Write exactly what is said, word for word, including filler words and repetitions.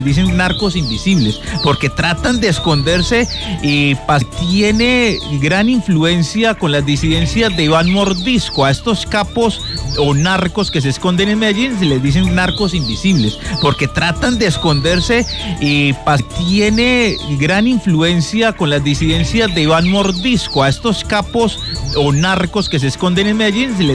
Dicen narcos invisibles, porque tratan de esconderse y tiene gran influencia con las disidencias de Iván Mordisco. A estos capos o narcos que se esconden en Medellín se les dicen narcos invisibles, porque tratan de esconderse y tiene gran influencia con las disidencias de Iván Mordisco. A estos capos o narcos que se esconden en Medellín se les